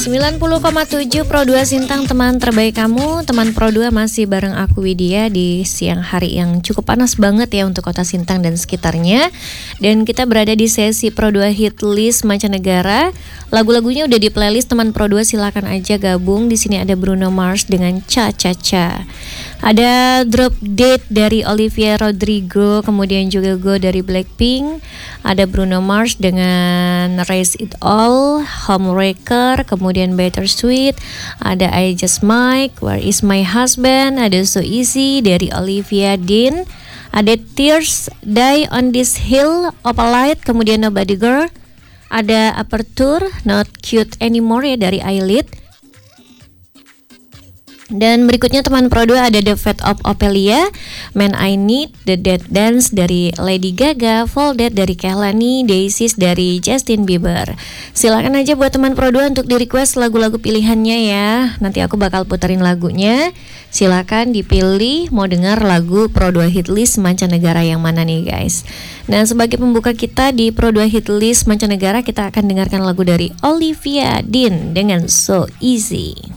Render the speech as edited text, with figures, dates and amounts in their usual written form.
90,7 Pro 2 Sintang, teman terbaik kamu. Teman Pro 2 masih bareng aku Widya di siang hari yang cukup panas banget ya untuk kota Sintang dan sekitarnya. Dan kita berada di sesi Pro 2 Hit List mancanegara. Lagu-lagunya udah di playlist teman Pro 2, silakan aja gabung. Di sini ada Bruno Mars dengan Cha Cha Cha. Ada Drop Dead dari Olivia Rodrigo, kemudian juga Go dari Blackpink. Ada Bruno Mars dengan Raise It All, Homewrecker, kemudian Bittersweet. Ada I Just Might, Where Is My Husband. Ada So Easy dari Olivia Dean. Ada Tears, Die on This Hill, Opalite, kemudian Nobody Girl. Ada Aperture, Not Cute Anymore ya dari Eyelid. Dan berikutnya teman Pro 2 ada The Fate of Ophelia, Man I Need, The Dead Dance dari Lady Gaga, Folded dari Kehlani, Daisies dari Justin Bieber. Silakan aja buat teman Pro 2 untuk di request lagu-lagu pilihannya ya. Nanti aku bakal puterin lagunya. Silakan dipilih mau dengar lagu Pro 2 Hit List mancanegara yang mana nih guys. Nah, sebagai pembuka kita di Pro 2 Hit List mancanegara, kita akan dengarkan lagu dari Olivia Dean dengan So Easy.